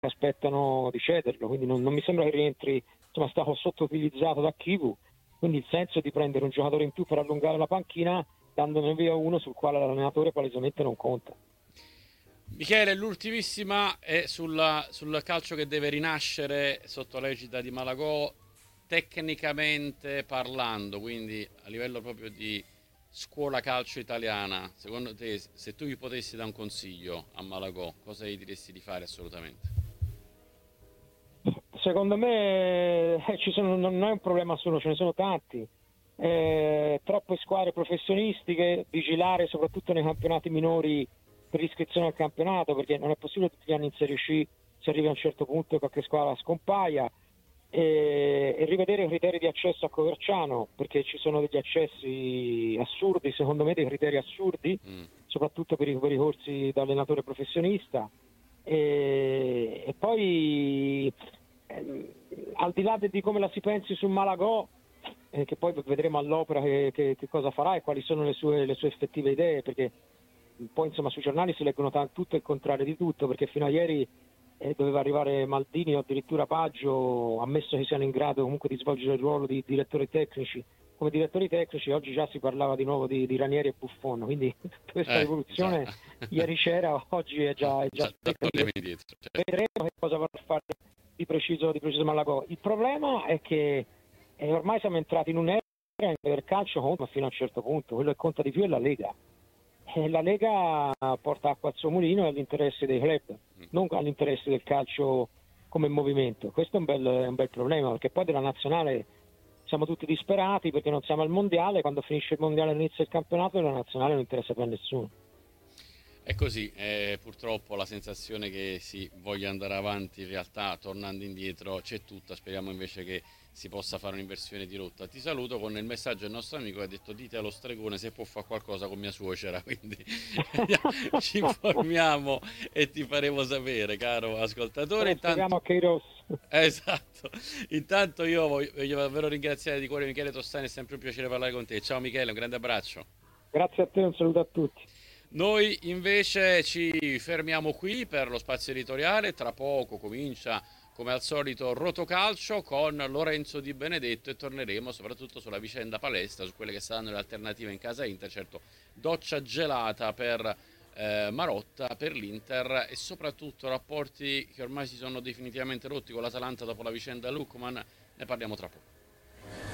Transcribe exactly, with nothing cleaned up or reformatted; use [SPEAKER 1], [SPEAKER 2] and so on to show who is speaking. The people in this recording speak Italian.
[SPEAKER 1] aspettano di cederlo, quindi non, non mi sembra che rientri, insomma, è stato sottoutilizzato da Kivu, quindi il senso è di prendere un giocatore in più per allungare la panchina, dandone via uno sul quale l'allenatore palesemente non conta.
[SPEAKER 2] Michele, l'ultimissima è sulla, sul calcio che deve rinascere sotto l'egida di Malagò, tecnicamente parlando, quindi a livello proprio di scuola calcio italiana. Secondo te, se tu gli potessi dare un consiglio a Malagò, cosa gli diresti di fare assolutamente?
[SPEAKER 1] Secondo me eh, ci sono, non è un problema solo, ce ne sono tanti. Eh, troppe squadre professionistiche, vigilare soprattutto nei campionati minori per l'iscrizione al campionato, perché non è possibile tutti gli anni in Serie C si arrivi a un certo punto e qualche squadra scompaia, e, e rivedere i criteri di accesso a Coverciano, perché ci sono degli accessi assurdi, secondo me dei criteri assurdi,
[SPEAKER 2] Mm.
[SPEAKER 1] soprattutto per i, per i corsi da allenatore professionista. E, e poi ehm, al di là di come la si pensi su Malagò, eh, che poi vedremo all'opera che, che- che cosa farà e quali sono le sue, le sue effettive idee, perché poi insomma sui giornali si leggono t- tutto e il contrario di tutto, perché fino a ieri eh, doveva arrivare Maldini o addirittura Baggio, ammesso che siano in grado comunque di svolgere il ruolo di direttori tecnici. Come direttori tecnici oggi già si parlava di nuovo di, di Ranieri e Buffon, quindi questa
[SPEAKER 2] Eh, già.
[SPEAKER 1] rivoluzione ieri c'era, oggi è già, è già
[SPEAKER 2] Già, già torniamo indietro. Certo.
[SPEAKER 1] vedremo che cosa vorrà fare di preciso, di preciso Malagò. Il problema è che eh, ormai siamo entrati in un'era in cui il calcio conta fino a un certo punto, quello che conta di più è la Lega. E la Lega porta acqua al suo mulino e all'interesse dei club, non all'interesse del calcio come movimento. Questo è un bel, è un bel problema, perché poi della nazionale siamo tutti disperati perché non siamo al mondiale, quando finisce il mondiale e inizia il campionato della nazionale non interessa più a nessuno.
[SPEAKER 2] È così, eh, purtroppo la sensazione che si voglia andare avanti in realtà tornando indietro c'è tutta, speriamo invece che si possa fare un'inversione di rotta. Ti saluto con il messaggio del nostro amico che ha detto dite allo stregone se può fare qualcosa con mia suocera, quindi ci informiamo e ti faremo sapere, caro
[SPEAKER 1] Ce
[SPEAKER 2] ascoltatore.
[SPEAKER 1] lo speriamo
[SPEAKER 2] Intanto,
[SPEAKER 1] anche i Ross.
[SPEAKER 2] esatto, intanto io voglio, voglio davvero ringraziare di cuore Michele Tossani, è sempre un piacere parlare con te. Ciao Michele, un grande abbraccio.
[SPEAKER 1] Grazie a te, un saluto a tutti.
[SPEAKER 2] Noi invece ci fermiamo qui per lo spazio editoriale, tra poco comincia come al solito Rotocalcio con Lorenzo Di Benedetto e torneremo soprattutto sulla vicenda palestra, su quelle che saranno le alternative in casa Inter, certo doccia gelata per eh, Marotta, per l'Inter e soprattutto rapporti che ormai si sono definitivamente rotti con l'Atalanta dopo la vicenda Lukman, ne parliamo tra poco.